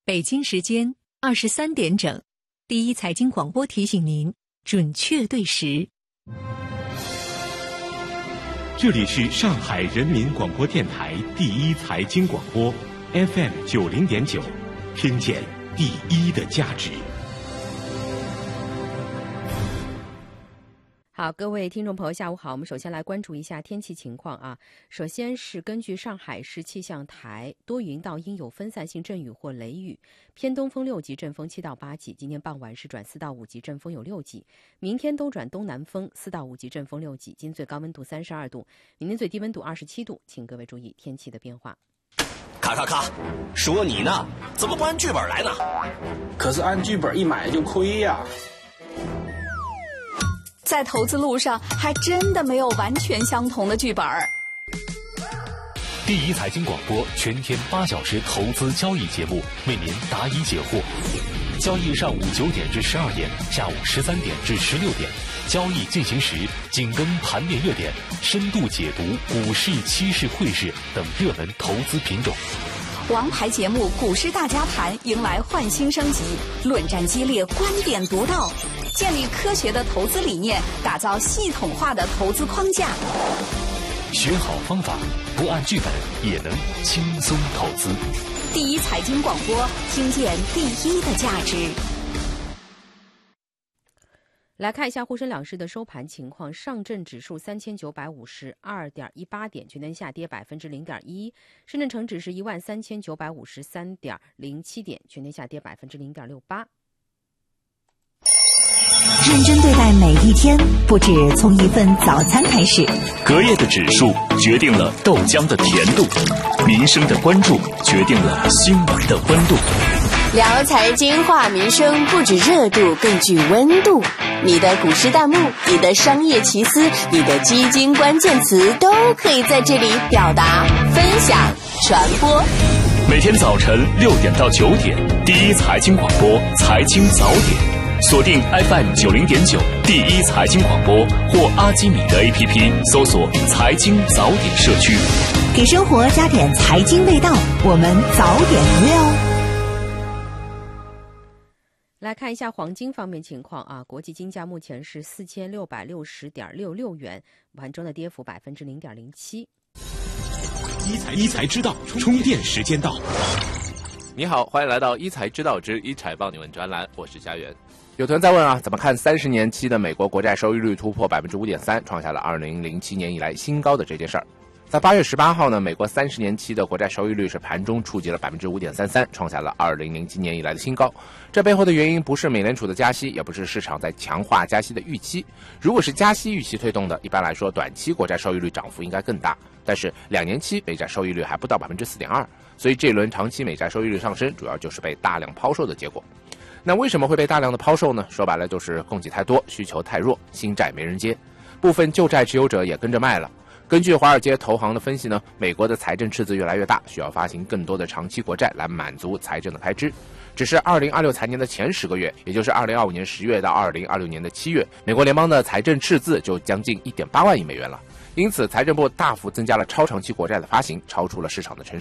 北京时间23点整，第一财经广播提醒您准确对时。 这里是上海人民广播电台第一财经广播 FM90.9，听见第一的价值。 好，各位听众朋友，下午好。我们首先来关注一下天气情况啊。首先是根据上海市气象台，多云到阴有分散性阵雨或雷雨，偏东风6级，阵风7到8级。今天傍晚是转4到5级，阵风有6级。明天都转东南风4到5级，阵风6级。今最高温度32度，明天最低温度27度。请各位注意天气的变化。 咔咔咔，说你呢，怎么不按剧本来呢？ 可是按剧本一买就亏呀。 在投资路上还真的没有完全相同的剧本。 第一财经广播全天8小时投资交易节目，为您答疑解惑。交易上午9点至12点，下午13点至16点，交易进行时紧跟盘面热点，深度解读股市、期市、汇市等热门投资品种。 王牌节目《股市大家谈》迎来焕新升级，论战激烈，观点独到，建立科学的投资理念，打造系统化的投资框架。 学好方法，不按剧本也能轻松投资。 第一财经广播，听见第一的价值。 来看一下沪深两市的收盘情况，上证指数3952.18点，全天下跌0.1%；深圳成指是13953.07点，全天下跌0.68%。 认真对待每一天，不止从一份早餐开始。 隔夜的指数决定了豆浆的甜度，民生的关注决定了新闻的温度。 聊财经话民生，不止热度，更具温度。你的股市弹幕，你的商业奇思，你的基金关键词，都可以在这里表达、分享、传播。 每天早晨6点到9点，第一财经广播财经早点。锁定 FM90.9 第一财经广播或阿基米德 APP 搜索财经早点社区， 给生活加点财经味道，我们早点约哦。 来看一下黄金方面情况啊，国际金价目前是4660.66元，盘中的跌幅0.07%。 一财知道，充电时间到。 你好，欢迎来到一财知道之一财帮你问专栏，我是家园。有团在问啊，怎么看30年期的美国国债收益率突破 5.3%， 创下了2007年以来新高的这件事儿？在8月18号呢，美国30年期的国债收益率是盘中触及了 5.33%， 创下了2007年以来的新高。这背后的原因不是美联储的加息，也不是市场在强化加息的预期。如果是加息预期推动的，一般来说短期国债收益率涨幅应该更大，但是2年期美债收益率还不到 4.2%， 所以这轮长期美债收益率上升主要就是被大量抛售的结果。那为什么会被大量的抛售呢？说白了就是供给太多，需求太弱，新债没人接，部分旧债持有者也跟着卖了。根据华尔街投行的分析呢，美国的财政赤字越来越大，需要发行更多的长期国债来满足财政的开支。只是2026财年的前10个月，也就是2025年10月到2026年的7月，美国联邦的财政赤字就将近1.8万亿美元了。因此财政部大幅增加了超长期国债的发行，超出了市场的承